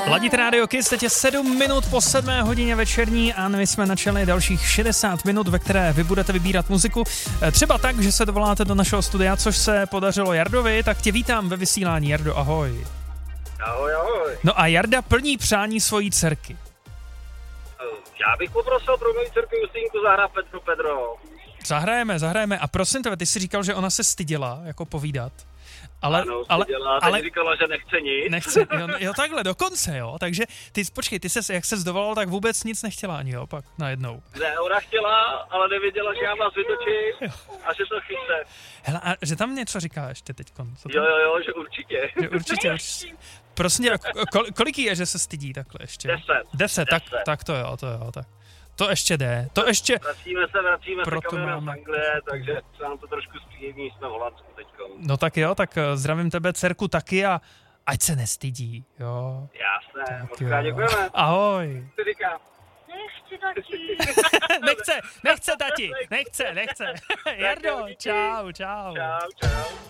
Ladíte Rádio Kiss, teď je 7 minut po 7 hodině večerní a my jsme načali dalších 60 minut, ve které vy budete vybírat muziku. Třeba tak, že se dovoláte do našeho studia, což se podařilo Jardovi, tak tě vítám ve vysílání. Jardo, ahoj. Ahoj, ahoj. No a Jarda plní přání svojí dcerky. Já bych poprosil pro moji dcerku Justínku zahrát Pedro. Zahrajeme. A prosím tebe, ty jsi říkal, že ona se styděla jako povídat. Ale říkala, že nechce nic. Nechce, jo, takhle, dokonce, jo. Takže počkej, ty ses, jak ses dovolal, tak vůbec nic nechtěla ani, jo, pak najednou. Ne, ona chtěla, ale nevěděla, že já vás vytočím a že to chytne. Hele, a že tam něco říká ještě teďkon? Jo, že určitě. Že určitě. Prosím tě, kolik je, že se stydí takhle ještě? 10, tak to jo, tak. To ještě jde, Vracíme se kamerou z Anglie, takže se nám to trošku zpříjemní, jsme v Holandsku teďko. No tak jo, tak zdravím tebe, dcerku, taky a ať se nestydí, jo. Jasné, moc děkujeme. Ahoj. Ty říká. Nechci tati. Nechce tati, nechce. Jardo, čau. Čau.